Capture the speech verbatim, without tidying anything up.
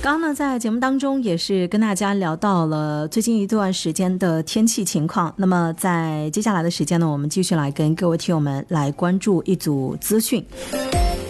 刚刚呢，在节目当中也是跟大家聊到了最近一段时间的天气情况。那么在接下来的时间呢，我们继续来跟各位听友们来关注一组资讯。